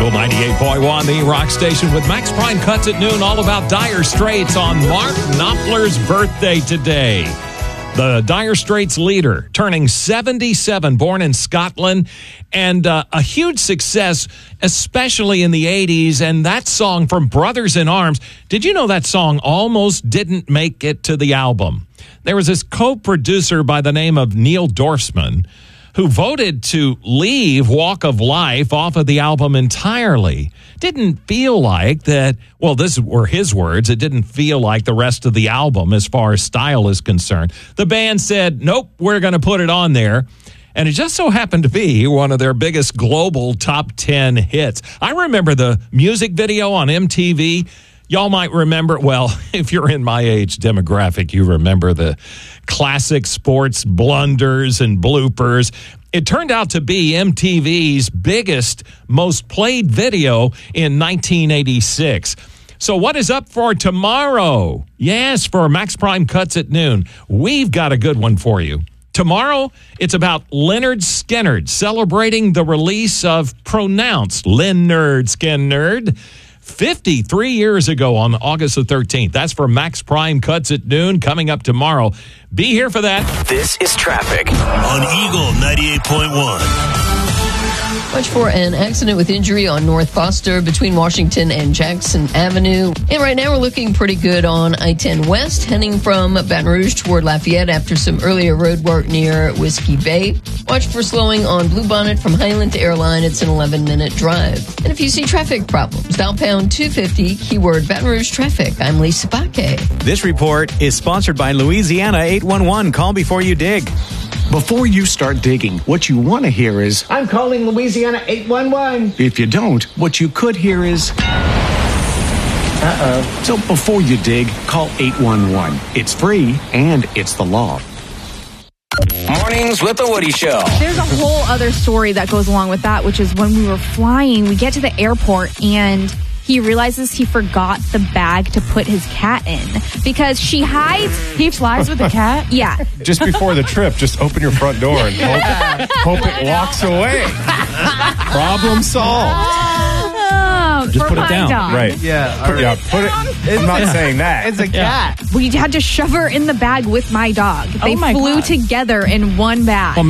Eagle 98.1, the rock station with Max Prime Cuts at noon, all about Dire Straits on Mark Knopfler's birthday today. The Dire Straits leader, turning 77, born in Scotland, and a huge success, especially in the 80s. And that song from Brothers in Arms, did you know that song almost didn't make it to the album? There was this co-producer by the name of Neil Dorfman who voted to leave Walk of Life off of the album entirely. Didn't feel like that, well, this were his words, it didn't feel like the rest of the album as far as style is concerned. The band said, nope, we're going to put it on there. And it just so happened to be one of their biggest global top 10 hits. I remember the music video on MTV. Y'all might remember, well, if you're in my age demographic, you remember the classic sports blunders and bloopers. It turned out to be MTV's biggest, most played video in 1986. So what is up for tomorrow? Yes, for Max Prime Cuts at noon, we've got a good one for you. Tomorrow, it's about Lynyrd Skynyrd celebrating the release of Pronounced Lynyrd Skynyrd 53 years ago on August the 13th. That's for Max Prime Cuts at noon, coming up tomorrow. Be here for that. This is traffic on Eagle 98.1. Watch for an accident with injury on North Foster between Washington and Jackson Avenue. And right now we're looking pretty good on I-10 West, heading from Baton Rouge toward Lafayette after some earlier road work near Whiskey Bay. Watch for slowing on Bluebonnet from Highland to Airline. It's an 11-minute drive. And if you see traffic problems, dial pound 250, keyword Baton Rouge traffic. I'm Lisa Baque. This report is sponsored by Louisiana 811. Call before you dig. Before you start digging, what you want to hear is, I'm calling Louisiana 811. If you don't, what you could hear is, uh-oh. So before you dig, call 811. It's free and it's the law. Mornings with the Woody Show. There's a whole other story that goes along with that, which is when we were flying, we get to the airport and he realizes he forgot the bag to put his cat in because she hides. He flies with the cat? Yeah. Just before the trip, just open your front door and hope it walks away. Problem solved. Just put it down. Dog. Right. Yeah. Put it. I'm not saying that. It's a cat. We had to shove her in the bag with my dog. They flew together in one bag.